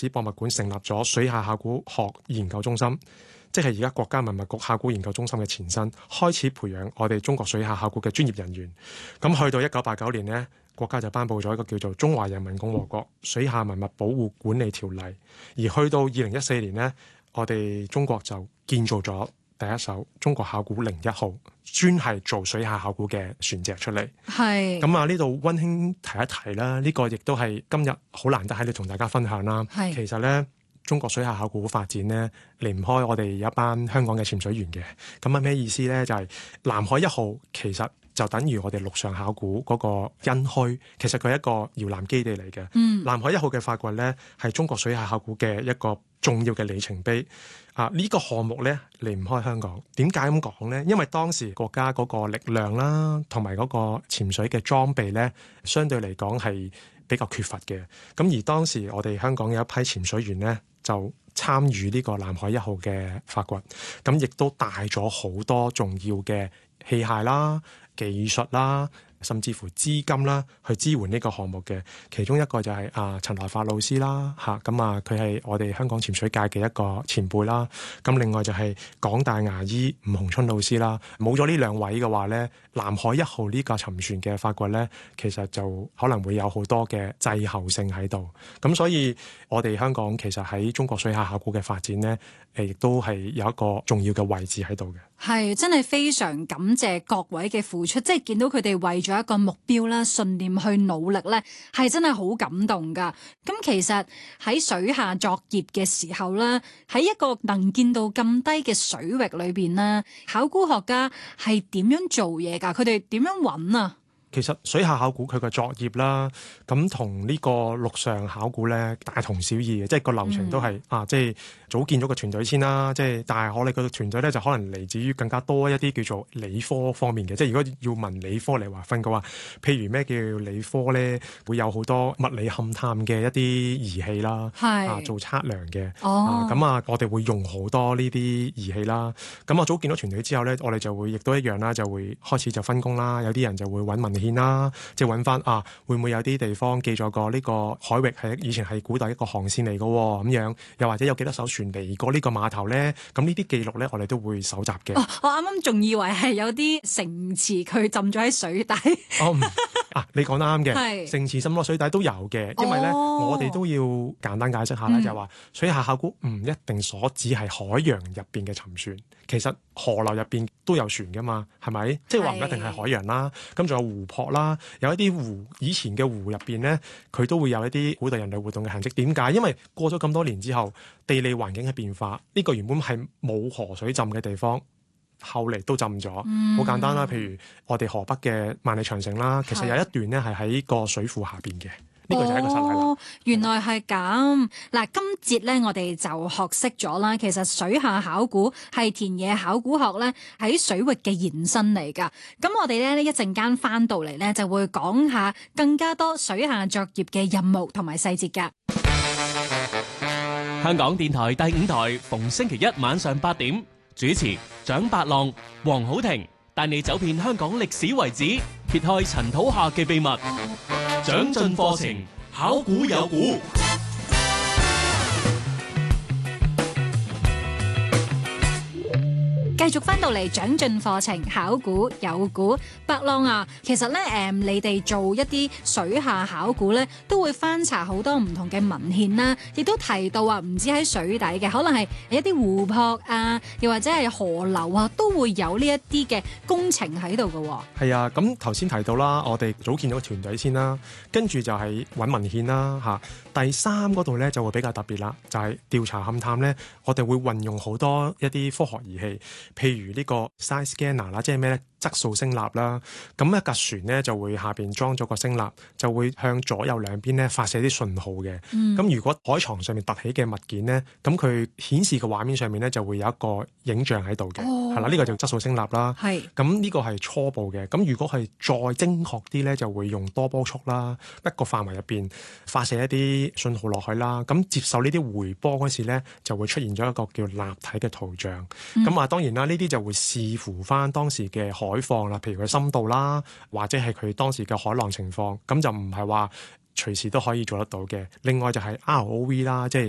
史博物館成立咗水下考古學研究中心，即係而家國家文物局考古研究中心嘅前身，開始培養我哋中國水下考古嘅專業人員。咁去到1989年呢，國家就頒布咗一個叫做《中華人民共和國水下文物保護管理條例》，而去到2014年呢，我哋中國就建造咗第一艘中國考古01號，專係做水下考古嘅船隻出嚟。 係咁啊，呢度溫馨提一提啦，呢個亦都係今日好難得喺度同大家分享啦。 係其實呢，中國水下考古發展呢，離唔開我哋有一班香港嘅潛水員嘅。咁啊，咩意思呢？就係南海1號其實就等於我哋陸上考古嗰個殷墟，其實佢係一個搖籃基地嚟嘅。南海1號嘅發掘呢，係中國水下考古嘅一個重要嘅里程碑。呢個項目呢，離唔開香港。點解咁講呢？因為當時國家嗰個力量啦，同埋嗰個潛水嘅裝備呢，相對嚟講係比較缺乏嘅。咁而當時我哋香港有一批潛水員呢，就參與呢個南海1號嘅發掘，咁亦都帶咗好多重要嘅器械啦、技術啦，甚至乎資金啦，去支援呢個項目嘅。其中一個就係陳來發老師啦，咁佢係我哋香港潛水界嘅一個前輩啦。咁另外就係港大牙醫吳洪春老師啦。冇咗呢兩位嘅話呢，南海1號呢架沉船嘅發掘呢，其實就可能會有好多嘅滯後性喺度。咁所以我哋香港其實喺中國水下考古嘅發展呢，亦都係有一個重要嘅位置喺度嘅。 係真係非常感謝各位嘅付出，即係見到佢哋為咗一個目標啦、信念去努力咧，係真係好感動噶。咁其實喺水下作業嘅時候咧，喺一個能見度咁低嘅水域裏邊咧，考古學家係點樣做嘢噶？佢哋點樣揾啊？ 其實水下考古佢嘅作業啦，咁同呢個陸上考古咧大同小異嘅，即係個流程都係即係組建咗個團隊先啦。即係但係我哋個團隊咧就可能嚟自於更加多一啲叫做理科方面嘅。即係如果要問理科嚟劃分嘅話，譬如咩叫理科咧，會有好多物理勘探嘅一啲儀器啦，做測量嘅。我哋會用好多呢啲儀器啦。咁我組建咗團隊之後咧，我哋就會亦都一樣啦，就會開始就分工啦。有啲人就會揾文獻啦，即係揾翻會唔會有啲地方記載過呢個海域係以前係古代一個航線嚟嘅咁樣，又或者有幾多艘船嚟過呢個碼頭咧？咁呢啲記錄咧，我哋都會搜集嘅。 我啱啱仲以為係有啲城池佢浸咗喺水底。 你講得啱嘅，城池浸落水底都有嘅，因為咧我哋都要簡單解釋下啦，就係話水下考古唔一定所指係海洋入邊嘅沉船，其實河流入邊都有船噶嘛，係咪？即係話唔一定係海洋啦，咁仲有湖泊啦，有一啲湖以前嘅湖入邊咧，佢都會有一啲古代人類活動嘅痕跡。點解？因為過咗咁多年之後，地理環境嘅變化，呢個原本係冇河水浸嘅地方，後嚟都浸咗。好簡單啦，譬如我哋河北嘅萬里長城啦，其實有一段咧係喺個水庫下邊嘅。呢個就係一個實例啦。 原來係咁。嗱，今節咧我哋就學識咗啦。其實水下考古係田野考古學咧喺水域嘅延伸嚟㗎。咁我哋咧一陣間翻到嚟咧就會講下更加多水下作業嘅任務同埋細節㗎。 香港電台第5台逢星期一晚上8點主持蔣伯浪、黃好婷帶你走遍香港歷史遺址，揭開塵土下嘅秘密。長進課程，考古有古。 繼續翻到嚟長進課程，考古有古。伯浪啊，其實咧你哋做一啲水下考古咧，都會翻查好多唔同嘅文獻啦，亦都提到唔止喺水底嘅，可能係一啲湖泊啊，又或者係河流啊，都會有呢一啲嘅工程喺度嘅。 係啊，咁頭先提到啦，我哋組建咗個團隊先啦，跟住就係揾文獻啦。第3嗰度咧就會比較特別啦，就係調查勘探咧，我哋會運用好多一啲科學儀器。譬如呢個 side scanner 啦，即係咩咧？質素聲納啦，咁一架船咧就會下邊裝咗個聲納，就會向左右兩邊咧發射啲訊號嘅。咁如果海床上面凸起嘅物件咧，咁佢顯示嘅畫面上面咧就會有一個影像喺度嘅，係啦，呢個就質素聲納啦。咁呢個係初步嘅。咁如果係再精確啲咧，就會用多波束啦，一個範圍入邊發射一啲訊號落去啦。咁接受呢啲回波嗰時咧，就會出現咗一個叫立體嘅圖像。咁當然啦，呢啲就會視乎翻當時嘅海況啦，譬如佢深度啦，或者係佢當時嘅海浪情況，咁就唔係話隨時都可以做得到嘅。另外就係 ROV 啦，即係